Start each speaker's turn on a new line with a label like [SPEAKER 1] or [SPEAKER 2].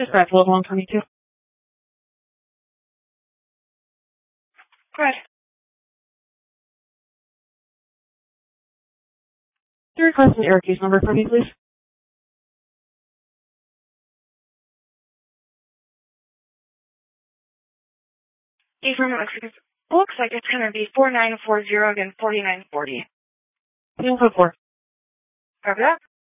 [SPEAKER 1] Dispatch Level 122.
[SPEAKER 2] Go ahead.
[SPEAKER 1] Can you request an error case number for me, please?
[SPEAKER 2] Affirmative. Looks like it's going to be 4940 and 4940.
[SPEAKER 1] Input 4.
[SPEAKER 2] Copy that.